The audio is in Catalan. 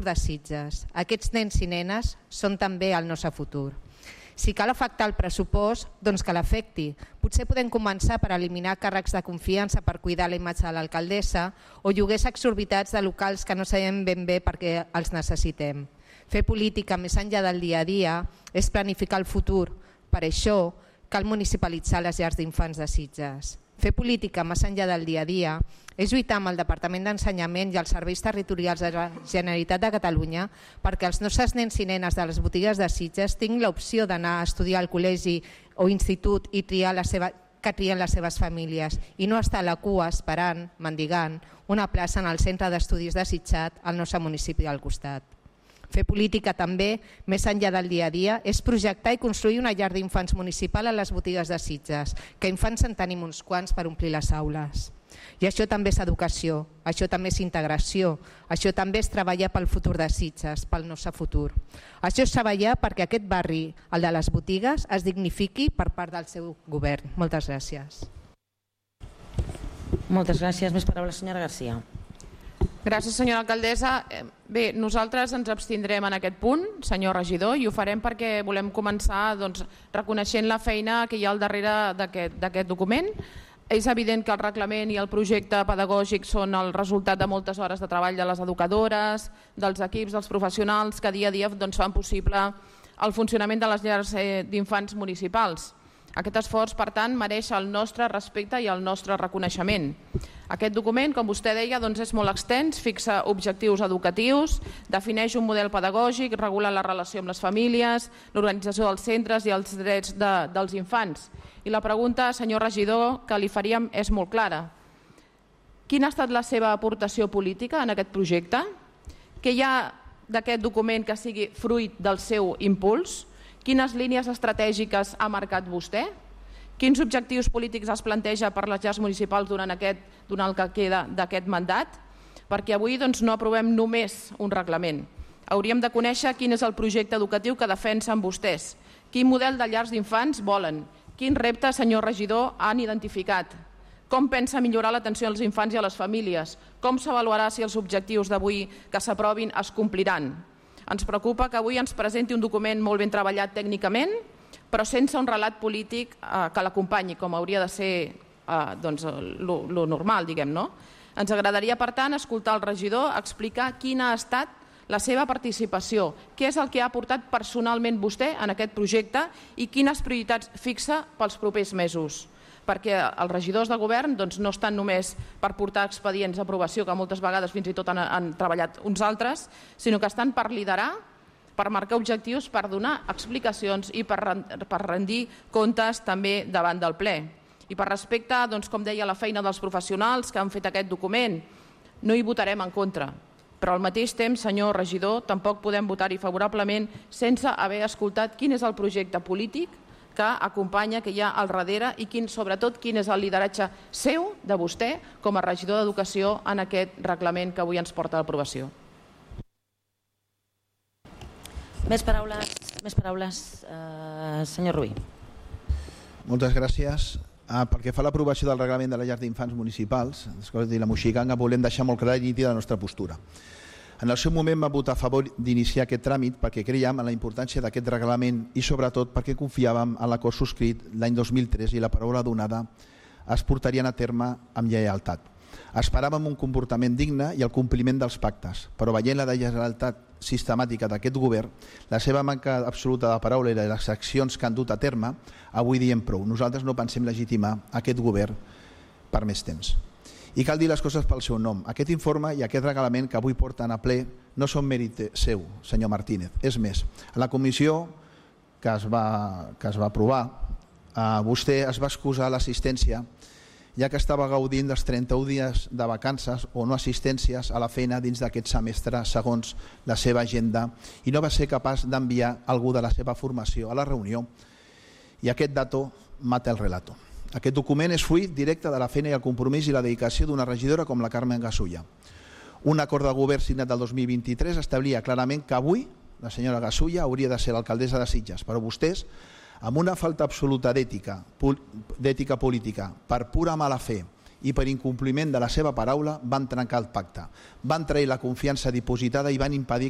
futur de Sitges. Aquests nens i nenes són també el nostre futur. Si cal afectar el pressupost, doncs que l'afecti. Potser podem començar per eliminar càrrecs de confiança per cuidar la imatge de l'alcaldessa o lloguers exorbitats de locals que no sabem ben bé perquè els necessitem. Fer política més enllà del dia a dia és planificar el futur. Per això cal municipalitzar les llars d'infants de Sitges. Fer política més enllà del dia a dia és lluitar amb el Departament d'Ensenyament i els serveis territorials de la Generalitat de Catalunya perquè els nostres nens i nenes de les botigues de Sitges tinguin l'opció d'anar a estudiar al col·legi o institut i que trien les seves famílies i no estar a la cua esperant, mendigant, una plaça en el centre d'estudis de Sitges al nostre municipi al costat. Fer política també, més enllà del dia a dia, és projectar i construir una llar d'infants municipal a les botigues de Sitges, que infants en tenim uns quants per omplir les aules. I això també és educació, això també és integració, això també és treballar pel futur de Sitges, pel nostre futur. Això és treballar perquè aquest barri, el de les botigues, es dignifiqui per part del seu govern. Moltes gràcies. Moltes gràcies. Més paraules, senyora Garcia. Gràcies, senyora alcaldessa. Bé, nosaltres ens abstindrem en aquest punt, senyor regidor, i ho farem perquè volem començar reconeixent la feina que hi ha al darrere d'aquest document. És evident que el reglament i el projecte pedagògic són el resultat de moltes hores de treball de les educadores, dels equips, dels professionals que dia a dia fan possible el funcionament de les llars d'infants municipals. Aquest esforç, per tant, mereix el nostre respecte i el nostre reconeixement. Aquest document, com vostè deia, és molt extens, fixa objectius educatius, defineix un model pedagògic, regula la relació amb les famílies, l'organització dels centres i els drets dels infants. I la pregunta, senyor regidor, que li faríem és molt clara. Quina ha estat la seva aportació política en aquest projecte? Què hi ha d'aquest document que sigui fruit del seu impuls? Quines línies estratègiques ha marcat vostè? Quins objectius polítics es planteja per les llars municipals durant el que queda d'aquest mandat? Perquè avui no aprovem només un reglament. Hauríem de conèixer quin és el projecte educatiu que defensen vostès. Quin model de llars d'infants volen? Quins reptes, senyor regidor, han identificat? Com pensa millorar l'atenció als infants i a les famílies? Com s'avaluarà si els objectius d'avui que s'aprovin es compliran? Ens preocupa que avui ens presenti un document molt ben treballat tècnicament, però sense un relat polític que l'acompanyi, com hauria de ser lo normal, diguem, no? Ens agradaria, per tant, escoltar el regidor explicar quina ha estat la seva participació, què és el que ha aportat personalment vostè en aquest projecte i quines prioritats fixa pels propers mesos. Perquè els regidors de govern no estan només per portar expedients d'aprovació, que moltes vegades fins i tot han treballat uns altres, sinó que estan per liderar, per marcar objectius, per donar explicacions i per rendir comptes també davant del ple. I per respecte, com deia, la feina dels professionals que han fet aquest document, no hi votarem en contra. Però al mateix temps, senyor regidor, tampoc podem votar-hi favorablement sense haver escoltat quin és el projecte polític que acompanya, que hi ha al darrere i sobretot quin és el lideratge seu, de vostè, com a regidor d'Educació en aquest reglament que avui ens porta a l'aprovació. Més paraules, senyor Ruiz. Moltes gràcies. Pel que fa a l'aprovació del reglament de les llars d'infants municipals, la Moixiganga, volem deixar molt clara i nítida la nostra postura. En el seu moment vam votar a favor d'iniciar aquest tràmit perquè creiem en la importància d'aquest reglament i sobretot perquè confiàvem en l'acord subscrit l'any 2003 i la paraula donada es portarien a terme amb lleialtat. Esperàvem un comportament digne i el compliment dels pactes, però veient la deslleialtat sistemàtica d'aquest govern, la seva manca absoluta de paraula i les accions que han dut a terme, avui diem prou. Nosaltres no pensem legitimar aquest govern per més temps. I cal dir les coses pel seu nom. Aquest informe i aquest reglament que avui porten a ple no són mèrit seu, senyor Martínez. És més, a la comissió que es va aprovar, vostè es va excusar l'assistència ja que estava gaudint dels 31 dies de vacances o no assistències a la feina dins d'aquest semestre segons la seva agenda i no va ser capaç d'enviar algú de la seva formació a la reunió i aquest dato mata el relato. Aquest document és fruit directe de la feina i el compromís i la dedicació d'una regidora com la Carmen Gasulla. Un acord de govern signat el 2023 establia clarament que avui la senyora Gasulla hauria de ser l'alcaldessa de Sitges, però vostès, amb una falta absoluta d'ètica política, per pura mala fe i per incompliment de la seva paraula, van trencar el pacte, van trair la confiança dipositada i van impedir